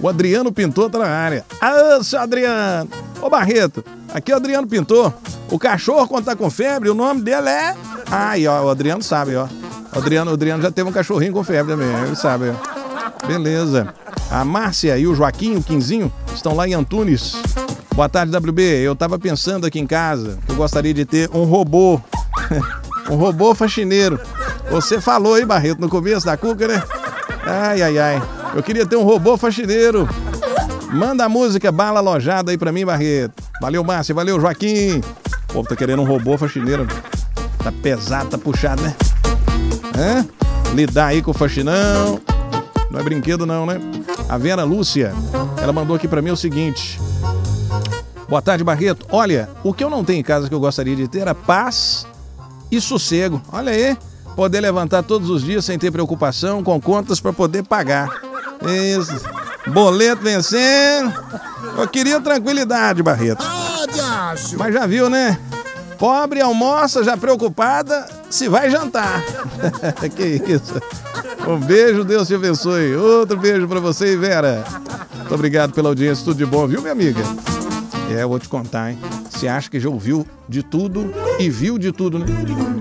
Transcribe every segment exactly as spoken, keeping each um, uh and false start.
O Adriano Pintor tá na área. Ah, seu Adriano. Ô, Barreto, aqui é o Adriano Pintor. O cachorro, quando tá com febre, o nome dele é... Ah, aí, ó, o Adriano sabe, ó. O Adriano, o Adriano já teve um cachorrinho com febre também, ele sabe, ó. Beleza. A Márcia e o Joaquim, o Quinzinho, estão lá em Antunes. Boa tarde, W B. Eu tava pensando aqui em casa que eu gostaria de ter um robô. Um robô faxineiro. Você falou aí, Barreto, no começo da cuca, né? Ai, ai, ai. Eu queria ter um robô faxineiro. Manda a música Bala Alojada aí pra mim, Barreto. Valeu, Márcia. Valeu, Joaquim. O povo tá querendo um robô faxineiro. Tá pesado, tá puxado, né? Hã? Lidar aí com o faxinão. Não é brinquedo não, né? A Vera Lúcia, ela mandou aqui pra mim o seguinte. Boa tarde, Barreto. Olha, o que eu não tenho em casa que eu gostaria de ter é paz e sossego. Olha aí. Poder levantar todos os dias sem ter preocupação, com contas para poder pagar. Isso. Boleto vencendo. Eu queria tranquilidade, Barreto. Ah, diacho. Mas já viu, né? Pobre almoça já preocupada se vai jantar. Que isso. Um beijo, Deus te abençoe. Outro beijo para você, Vera. Muito obrigado pela audiência. Tudo de bom, viu, minha amiga? É, eu vou te contar, hein? Você acha que já ouviu de tudo e viu de tudo, né?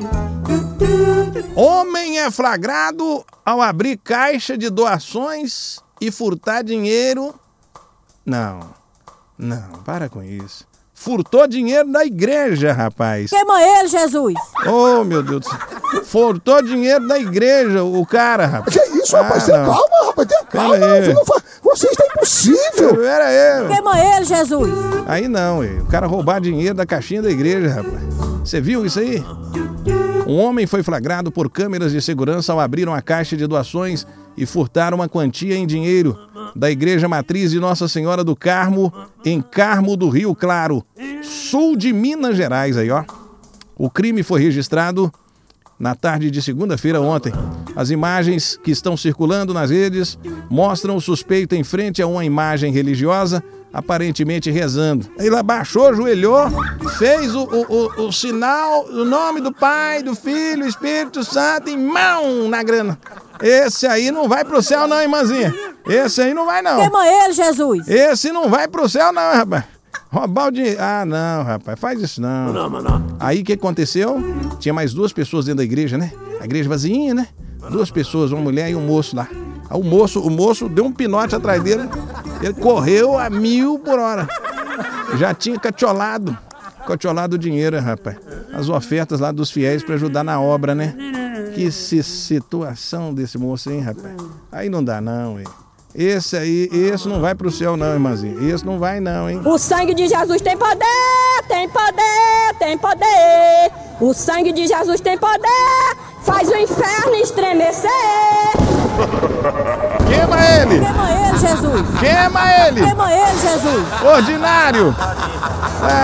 Homem é flagrado ao abrir caixa de doações e furtar dinheiro. Não, não, para com isso. Furtou dinheiro da igreja, rapaz. Queima ele, Jesus. Oh, meu Deus do céu. Furtou dinheiro da igreja, o cara, rapaz. Que isso, rapaz? Ah, Tenha não. calma, rapaz. Tenha calma. aí. Você, não faz... Você está impossível. Pera aí. Queima ele, Jesus. Aí não, ué. O cara roubar dinheiro da caixinha da igreja, rapaz. Você viu isso aí? Um homem foi flagrado por câmeras de segurança ao abrir uma caixa de doações e furtar uma quantia em dinheiro da Igreja Matriz de Nossa Senhora do Carmo, em Carmo do Rio Claro, sul de Minas Gerais, aí, ó. O crime foi registrado na tarde de segunda-feira ontem. As imagens que estão circulando nas redes mostram o suspeito em frente a uma imagem religiosa, aparentemente rezando. Ele abaixou, ajoelhou, fez o, o, o, o sinal, o nome do Pai, do Filho, Espírito Santo, em mão na grana. Esse aí não vai pro céu não, irmãzinha. Esse aí não vai não. Queima ele, Jesus. Esse não vai pro céu não, rapaz. Roubar o dinheiro. Ah, não, rapaz, faz isso não. Não, não, não. Aí o que aconteceu? Tinha mais duas pessoas dentro da igreja, né? A igreja vazinha, né? Duas pessoas, uma mulher e um moço lá. Aí o moço, o moço deu um pinote atrás dele. Ele correu a mil por hora. Já tinha catiolado. Catiolado o dinheiro, rapaz. As ofertas lá dos fiéis para ajudar na obra, né? Que situação desse moço, hein, rapaz? Aí não dá não, hein? Esse aí, esse não vai pro céu não, irmãzinho. Esse não vai não, hein? O sangue de Jesus tem poder, tem poder, tem poder. O sangue de Jesus tem poder, faz o inferno estremecer. Queima ele! Queima ele, Jesus. Queima ele! Queima ele, Jesus. Ordinário!